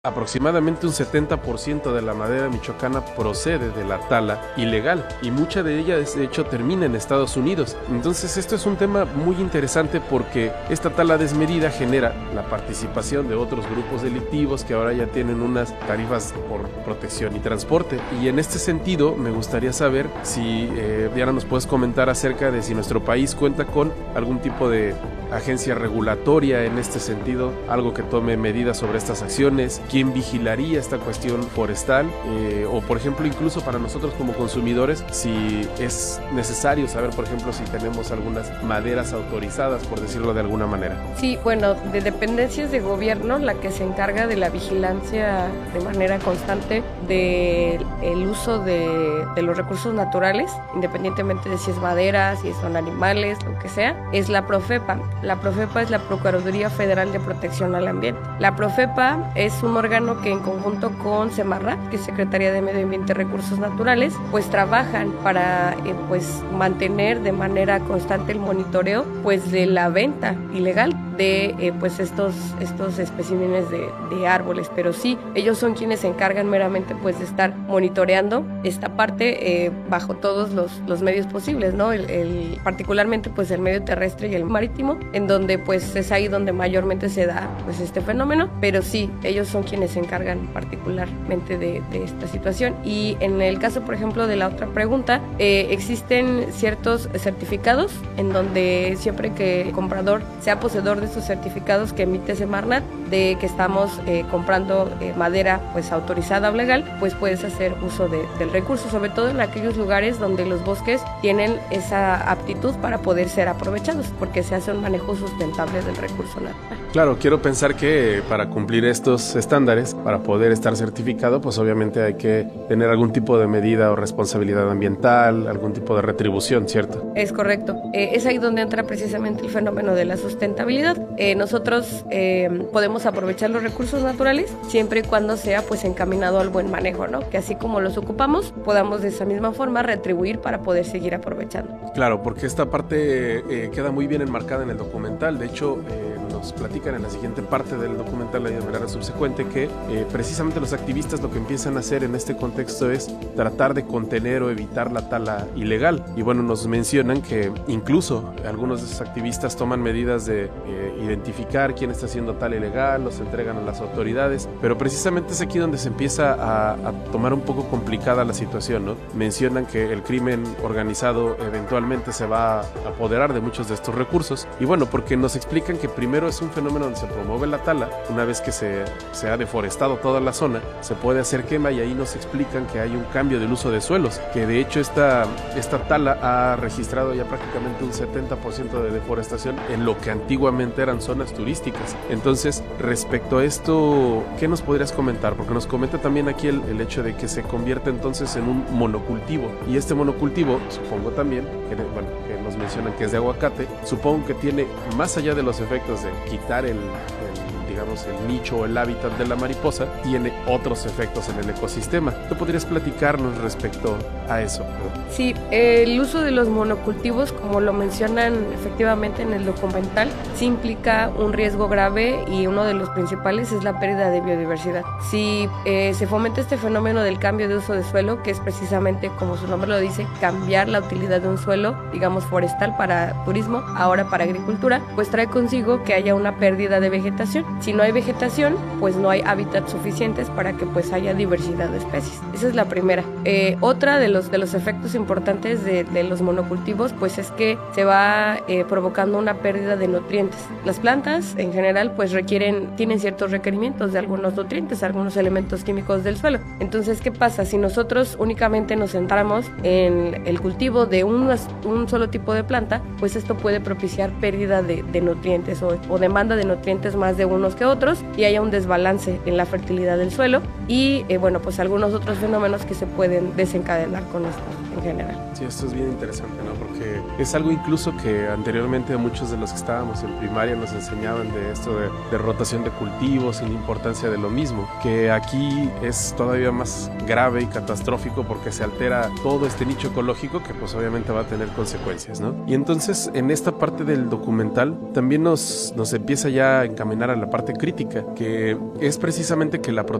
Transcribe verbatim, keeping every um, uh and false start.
Aproximadamente un setenta por ciento de la madera michoacana procede de la tala ilegal y mucha de ella de hecho termina en Estados Unidos. Entonces esto es un tema muy interesante porque esta tala desmedida genera la participación de otros grupos delictivos que ahora ya tienen unas tarifas por protección y transporte. Y en este sentido me gustaría saber si eh, Diana nos puedes comentar acerca de si nuestro país cuenta con algún tipo de agencia regulatoria en este sentido, algo que tome medidas sobre estas acciones, quién vigilaría esta cuestión forestal, eh, o por ejemplo incluso para nosotros como consumidores, si es necesario saber por ejemplo si tenemos algunas maderas autorizadas, por decirlo de alguna manera. Sí, bueno, de dependencias de gobierno, la que se encarga de la vigilancia de manera constante del uso de, de los recursos naturales, independientemente de si es madera, si son animales, lo que sea, es la Profepa. La Profepa es la Procuraduría Federal de Protección al Ambiente. La Profepa es un órgano que en conjunto con Semarnat, que es Secretaría de Medio Ambiente y Recursos Naturales, pues trabajan para eh, pues mantener de manera constante el monitoreo pues de la venta ilegal de eh, pues estos estos especímenes de, de árboles. Pero sí, ellos son quienes se encargan meramente pues de estar monitoreando esta parte eh, bajo todos los, los medios posibles, ¿no? El, el, particularmente pues el medio terrestre y el marítimo, en donde pues es ahí donde mayormente se da pues este fenómeno, pero sí, ellos son quienes se encargan particularmente de, de esta situación. Y en el caso por ejemplo de la otra pregunta, eh, existen ciertos certificados en donde siempre que el comprador sea poseedor de esos certificados que emite Semarnat de que estamos eh, comprando eh, madera pues autorizada o legal, pues puedes hacer uso de, del recurso, sobre todo en aquellos lugares donde los bosques tienen esa aptitud para poder ser aprovechados, porque se hace un manejo sustentable del recurso natural. Claro, quiero pensar que para cumplir estos estándares, para poder estar certificado, pues obviamente hay que tener algún tipo de medida o responsabilidad ambiental, algún tipo de retribución, ¿cierto? Es correcto. Eh, es ahí donde entra precisamente el fenómeno de la sustentabilidad. Eh, nosotros eh, podemos aprovechar los recursos naturales siempre y cuando sea pues encaminado al buen manejo, ¿no? Que así como los ocupamos, podamos de esa misma forma retribuir para poder seguir aprovechando. Claro, porque esta parte eh, queda muy bien enmarcada en el documental. De hecho, eh, nos platican en la siguiente parte del documental, de manera subsecuente, que eh, precisamente los activistas lo que empiezan a hacer en este contexto es tratar de contener o evitar la tala ilegal. Y bueno, nos mencionan que incluso algunos de esos activistas toman medidas de eh, identificar quién está haciendo tala ilegal, los entregan a las autoridades, pero precisamente es aquí donde se empieza a, a tomar un poco complicada la situación, ¿no? Mencionan que el crimen organizado eventualmente se va a apoderar de muchos de estos recursos, y bueno, porque nos explican que primero es un fenómeno donde se promueve la tala. Una vez que se, se ha deforestado toda la zona, se puede hacer quema, y ahí nos explican que hay un cambio del uso de suelos, que de hecho esta, esta tala ha registrado ya prácticamente un setenta por ciento de deforestación en lo que antiguamente eran zonas turísticas. Entonces, respecto a esto, ¿qué nos podrías comentar? Porque nos comenta también aquí el, el hecho de que se convierte entonces en un monocultivo, y este monocultivo, supongo también, que, bueno, que nos mencionan que es de aguacate, supongo que tiene, más allá de los efectos de quitar el, el digamos el nicho o el hábitat de la mariposa, tiene otros efectos en el ecosistema. ¿Tú podrías platicarnos respecto a eso? Sí, el uso de los monocultivos, como lo mencionan efectivamente en el documental, sí implica un riesgo grave, y uno de los principales es la pérdida de biodiversidad. Si eh, se fomenta este fenómeno del cambio de uso de suelo, que es precisamente, como su nombre lo dice, cambiar la utilidad de un suelo, digamos forestal para turismo, ahora para agricultura, pues trae consigo que haya una pérdida de vegetación. Si no hay vegetación, pues no hay hábitats suficientes para que pues haya diversidad de especies. Esa es la primera. Eh, otra de los, de los efectos importantes de, de los monocultivos, pues es que se va eh, provocando una pérdida de nutrientes. Las plantas en general pues requieren, tienen ciertos requerimientos de algunos nutrientes, algunos elementos químicos del suelo. Entonces, ¿qué pasa? Si nosotros únicamente nos centramos en el cultivo de un, un solo tipo de planta, pues esto puede propiciar pérdida de, de nutrientes o, o demanda de nutrientes más de unos que otros, y haya un desbalance en la fertilidad del suelo, y eh, bueno, pues algunos otros fenómenos que se pueden desencadenar con esto en general. Sí, esto es bien interesante, ¿no? Porque es algo incluso que anteriormente muchos de los que estábamos en primaria nos enseñaban de esto de, de rotación de cultivos y la importancia de lo mismo, que aquí es todavía más grave y catastrófico porque se altera todo este nicho ecológico que pues obviamente va a tener consecuencias, ¿no? Y entonces en esta parte del documental también nos, nos empieza ya a encaminar a la parte parte crítica, que es precisamente que la